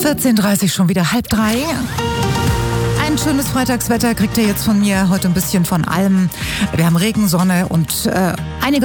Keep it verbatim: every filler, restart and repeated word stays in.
vierzehn Uhr dreißig, schon wieder halb drei. Ein schönes Freitagswetter kriegt ihr jetzt von mir. Heute ein bisschen von allem. Wir haben Regen, Sonne und äh, einige